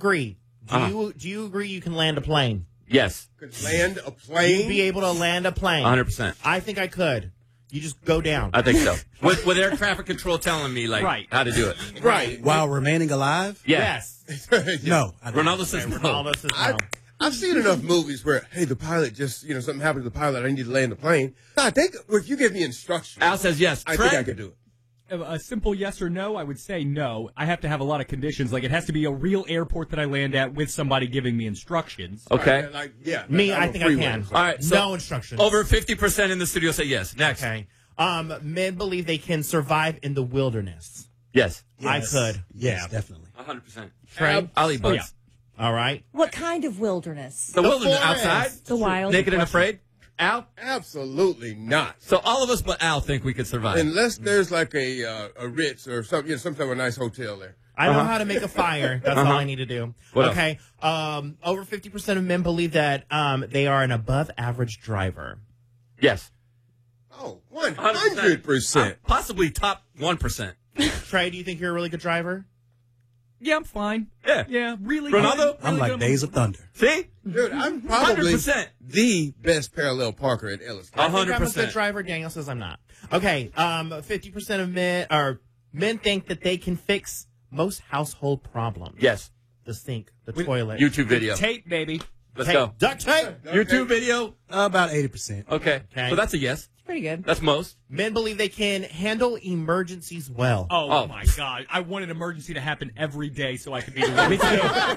agree? Do you agree you can land a plane? Yes. Could land a plane? You'd be able to land a plane. 100%. I think I could. You just go down. I think so. With air traffic control telling me, how to do it. Right. While remaining alive? Yes. No. Ronaldo says no. Ronaldo says no. I've seen enough movies where, hey, the pilot just, something happened to the pilot. I need to land the plane. I think if you give me instructions. Al says yes. I think I could do it. A simple yes or no, I would say no. I have to have a lot of conditions. Like, it has to be a real airport that I land at with somebody giving me instructions. Okay. Me, I think I can. All right. So no instructions. Over 50% in the studio say yes. Next. Okay. Men believe they can survive in the wilderness. Yes. I could. Yes, definitely. 100%. Trey? I'll eat bugs. All right. What kind of wilderness? The wilderness. forest. Outside? The wild. Naked and afraid? Al? Absolutely not. So all of us but Al think we could survive. Unless there's like a Ritz or something, some type of nice hotel there. I know how to make a fire. That's all I need to do. What okay. Over 50% of men believe that they are an above average driver. Yes. Oh, 100%. Possibly top 1%. Trey, do you think you're a really good driver? Yeah, I'm fine. Yeah. Yeah, really Ronaldo? good. I'm like Days of Thunder. See? Dude, I'm probably 100%. the best parallel parker at Ellis County. I think I'm a 100%. good driver. Daniel says I'm not. Okay. 50% of men think that they can fix most household problems. Yes. The sink, the toilet. YouTube video. Tape, baby. Let's Tape. go. Duct tape. YouTube video. About 80%. Okay. Okay. So that's a yes. It's pretty good. That's most. Men believe they can handle emergencies well. Oh, my God. I want an emergency to happen every day so I can be the Me too.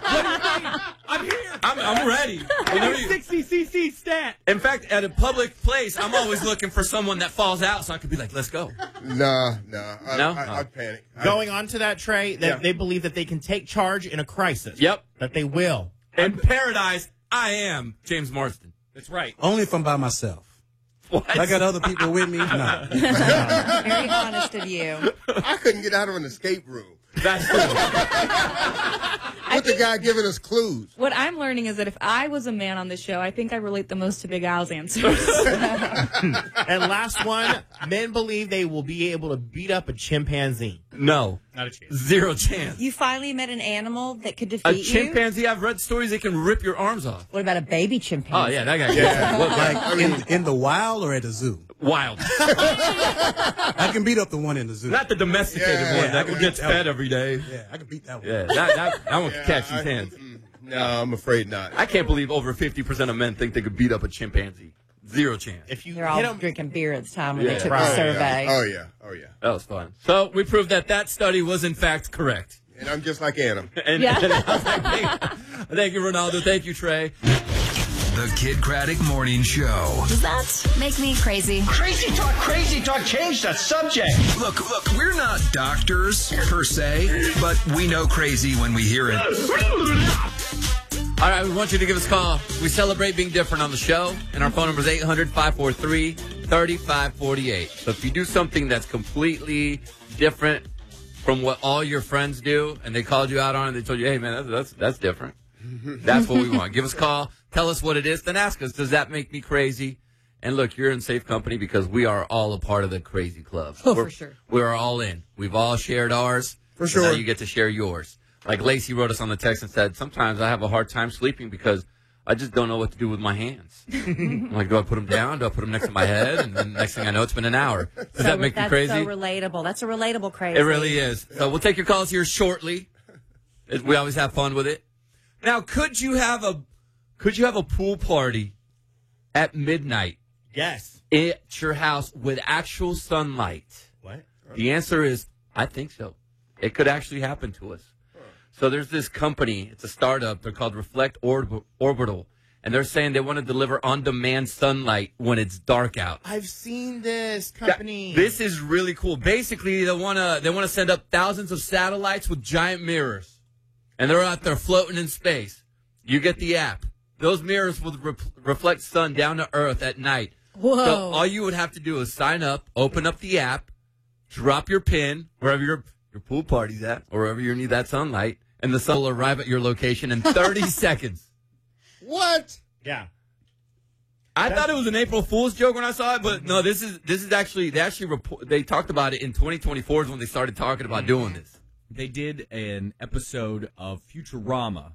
I'm here. I'm ready. I have a 60cc stat. In fact, at a public place, I'm always looking for someone that falls out so I could be like, let's go. Nah. No? I'd panic. Going on to that, Trey, that they believe that they can take charge in a crisis. Yep. That they will. In paradise, I am James Marsden. That's right. Only if I'm by myself. What? If I got other people with me, no. Very honest of you. I couldn't get out of an escape room. That's true. With the guy giving us clues. What I'm learning is that if I was a man on this show, I think I relate the most to Big Al's answers. And last one, men believe they will be able to beat up a chimpanzee. No. Not a chance. Zero chance. You finally met an animal that could defeat A you? chimpanzee, I've read stories they can rip your arms off. What about a baby chimpanzee? Oh, yeah, that guy. Yeah. Look, Like in the wild or at the zoo? wild. I can beat up the one in the zoo. Not the domesticated Yeah, one yeah, that I can gets beat fed every day. Yeah, I can beat that one. Yeah, that one can catch these hands. No, I'm afraid not. I can't believe over 50% of men think they could beat up a chimpanzee. Zero chance. If you They're hit all 'em- dring beer at the time when Yeah. they took Right. the survey. Oh, yeah. Oh, yeah. That was fun. So we proved that study was in fact correct. And I'm just like Adam. And, Yeah. thank you, Ronaldo. Thank you, Trey. The Kid Craddock Morning Show. Does that make me crazy? Crazy talk, change the subject. Look, we're not doctors per se, but we know crazy when we hear it. All right, we want you to give us a call. We celebrate being different on the show, and our phone number is 800-543-3548. So if you do something that's completely different from what all your friends do, and they called you out on it, and they told you, hey, man, that's different. That's what we want. Give us a call. Tell us what it is. Then ask us, does that make me crazy? And look, you're in safe company because we are all a part of the crazy club. For sure. We're all in. We've all shared ours. For So sure. now you get to share yours. Like Lacey wrote us on the text and said, sometimes I have a hard time sleeping because I just don't know what to do with my hands. I'm like, do I put them down? Do I put them next to my head? And then next thing I know, it's been an hour. Does that make you crazy? That's so relatable. That's a relatable crazy. It really is. So we'll take your calls here shortly. We always have fun with it. Now, could you have a pool party at midnight Yes. at your house with actual sunlight? What? The answer is, I think so. It could actually happen to us. So there's this company, it's a startup, they're called Reflect Orbital, and they're saying they want to deliver on-demand sunlight when it's dark out. I've seen this company. This is really cool. Basically, they want to send up thousands of satellites with giant mirrors, and they're out there floating in space. You get the app. Those mirrors will reflect sun down to Earth at night. Whoa. So all you would have to do is sign up, open up the app, drop your pin wherever your pool party's at, or wherever you need that sunlight, and the sun will arrive at your location in 30 seconds. What? Yeah. I thought it was an April Fool's joke when I saw it, but no, this is actually they talked about it in 2024 is when they started talking about doing this. They did an episode of Futurama